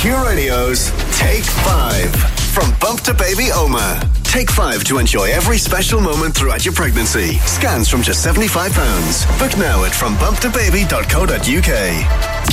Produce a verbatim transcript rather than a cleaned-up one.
Q Radio's Take Five. From Bump to Baby Oma. Take five to enjoy every special moment throughout your pregnancy. Scans from just seventy-five pounds. Book now at from bump to baby dot co dot uk.